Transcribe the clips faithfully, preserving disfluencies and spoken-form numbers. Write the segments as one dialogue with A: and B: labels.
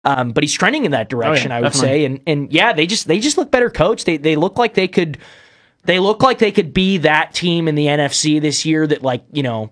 A: Um, but he's trending in that direction,
B: oh, yeah,
A: I would
B: definitely.
A: say. And and yeah, they just they just look better coached. They they look like they could they look like they could be that team in the N F C this year that, like, you know,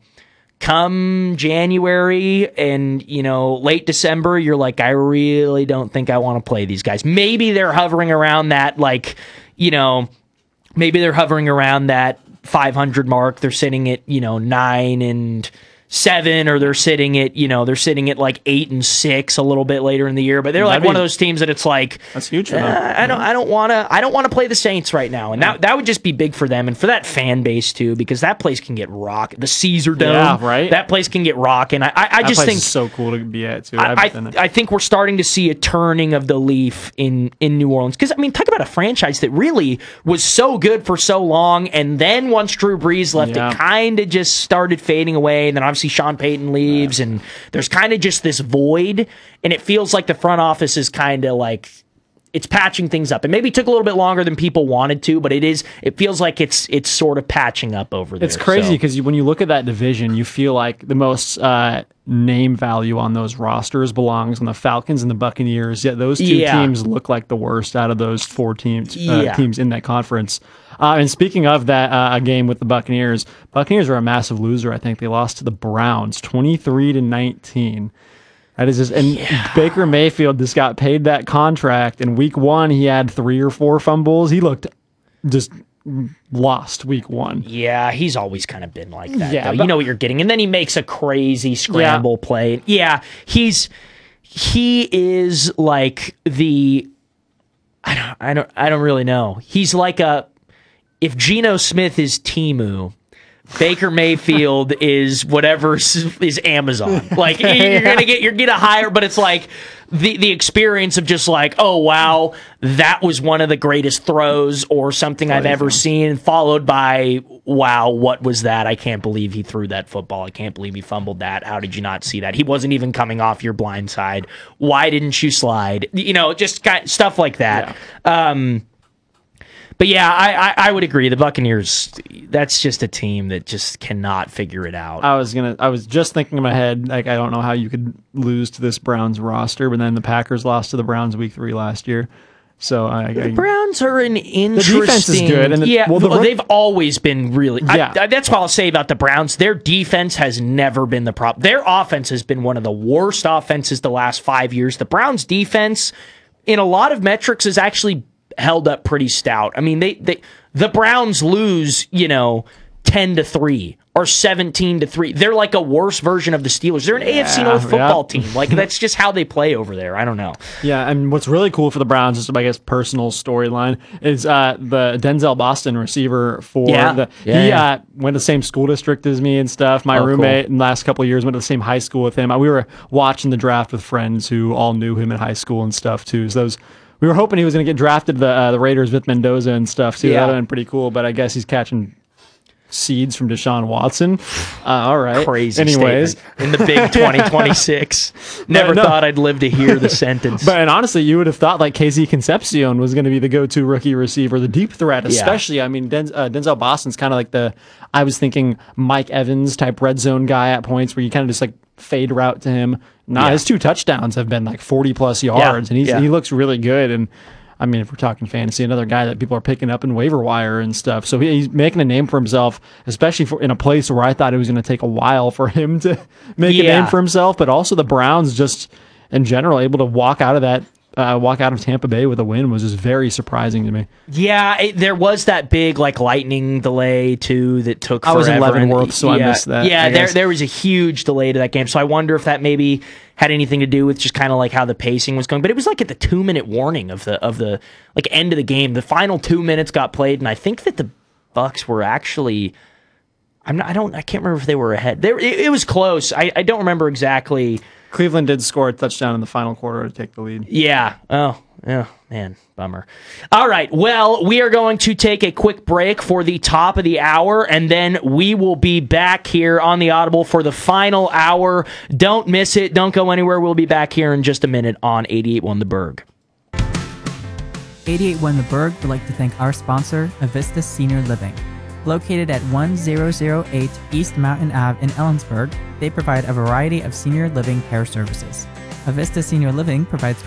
A: come January and, you know, late December, you're like, I really don't think I want to play these guys. Maybe they're hovering around that, like, you know, maybe they're hovering around that five hundred mark. They're sitting at, you know, nine and seven, or they're sitting at, you know, they're sitting at like eight and six a little bit later in the year. But they're like
B: That'd be-
A: one of those teams that it's like,
B: That's huge for
A: uh,
B: them.
A: I don't, I don't want to, I don't want to play the Saints right now, and that that would just be big for them and for that fan base too, because that place can get rock. The Caesar Dome,
B: Yeah, right?
A: That place can get rocking. I, I, I
B: That
A: just
B: place
A: think
B: is so cool to be at too.
A: I,
B: I've been
A: I,
B: there.
A: I think we're starting to see a turning of the leaf in, in New Orleans. Because, I mean, talk about a franchise that really was so good for so long, and then once Drew Brees left,
B: Yeah.
A: it kind of just started fading away, and then obviously Sean Payton leaves, and there's kind of just this void, and it feels like the front office is kind of like, it's patching things up. It maybe took a little bit longer than people wanted to, but it is. It feels like it's it's sort of patching up over there.
B: It's crazy
A: so.
B: because when you look at that division, you feel like the most uh, name value on those rosters belongs on the Falcons and the Buccaneers. Yet those two
A: Yeah.
B: teams look like the worst out of those four teams uh,
A: Yeah.
B: teams in that conference. Uh, and speaking of that uh, game with the Buccaneers, Buccaneers are a massive loser. I think they lost to the Browns, twenty-three to nineteen. That is just, and Baker Mayfield just got paid that contract. In week one, he had three or four fumbles. He looked just lost week one.
A: Yeah, he's always kind of been like that.
B: Yeah,
A: though.
B: but-
A: You know what you're getting, and then he makes a crazy scramble play. Yeah, he's he is like the I don't I don't I don't really know. He's like a if Geno Smith is Temu, Baker Mayfield is whatever is Amazon. Like you're gonna get you're gonna hire, but it's like the the experience of just like, oh wow, that was one of the greatest throws or something I've ever seen, followed by wow, what was that? I can't believe he threw that football. I can't believe he fumbled that. How did you not see that? He wasn't even coming off your blind side. Why didn't you slide? You know, just kind stuff like that. Um, But yeah, I, I, I would agree. The Buccaneers, that's just a team that just cannot figure it out.
B: I was gonna. I was just thinking in my head, like I don't know how you could lose to this Browns roster, but then the Packers lost to the Browns week three last year. So I,
A: the
B: I
A: Browns are an interesting.
B: defense is good, and the-
A: yeah,
B: well, the
A: well,
B: run-
A: they've always been really.
B: Yeah.
A: I, I, that's what I'll say about the Browns. Their defense has never been the problem. Their offense has been one of the worst offenses the last five years. The Browns' defense, in a lot of metrics, is actually held up pretty stout. I mean, they, they the Browns lose, you know, ten to three or seventeen to three. They're like a worse version of the Steelers. They're an A F C North football
B: yeah.
A: team. Like that's just how they play over there. I don't know.
B: Yeah, and what's really cool for the Browns, is I guess personal storyline, is uh, the Denzel Boston receiver for
A: Yeah.
B: the
A: Yeah,
B: he
A: yeah.
B: Uh, went to the same school district as me and stuff. My
A: Oh, cool.
B: roommate in the last couple of years went to the same high school with him. Uh, We were watching the draft with friends who all knew him in high school and stuff too. So those. We were hoping he was going to get drafted to the uh, the Raiders with Mendoza and stuff too.
A: Yeah.
B: That would have been pretty cool, but I guess he's catching seeds from Deshaun Watson. Uh, all right.
A: Crazy
B: Anyways,
A: statement in the big twenty twenty-six. Never
B: no.
A: thought I'd live to hear the sentence.
B: But and honestly, you would have thought like Casey Concepcion was going to be the go-to rookie receiver, the deep threat, especially. I mean, Den- uh, Denzel Boston's kind of like the, I was thinking Mike Evans type red zone guy at points where you kind of just like fade route to him. Nah,
A: Yeah.
B: his two touchdowns have been like forty plus yards, and he's,
A: yeah.
B: he looks really good. And I mean, if we're talking fantasy, another guy that people are picking up in waiver wire and stuff. So he, he's making a name for himself, especially for, in a place where I thought it was going to take a while for him to make a
A: Yeah.
B: name for himself. But also the Browns just in general able to walk out of that, uh, walk out of Tampa Bay with a win was just very surprising to me.
A: Yeah, it, there was that big like lightning delay too that took
B: I was in
A: forever. and-
B: Leavenworth, so I
A: yeah,
B: missed that,
A: Yeah,
B: I
A: there
B: guess.
A: there was a huge delay to that game. So I wonder if that maybe had anything to do with just kind of like how the pacing was going. But it was like at the two minute warning of the of the like end of the game. The final two minutes got played, and I think that the Bucks were actually. I'm not. I don't. I can't remember if they were ahead. There, it, it was close. I, I don't remember exactly.
B: Cleveland did score a touchdown in the final quarter to take the lead.
A: Yeah. Oh, yeah, man, bummer. All right. Well, we are going to take a quick break for the top of the hour, and then we will be back here on the Audible for the final hour. Don't miss it. Don't go anywhere. We'll be back here in just a minute on eighty-eight point one The Berg.
C: eighty-eight point one The Berg would like to thank our sponsor, Avista Senior Living. Located at one thousand eight East Mountain Avenue in Ellensburg, they provide a variety of senior living care services. Avista Senior Living provides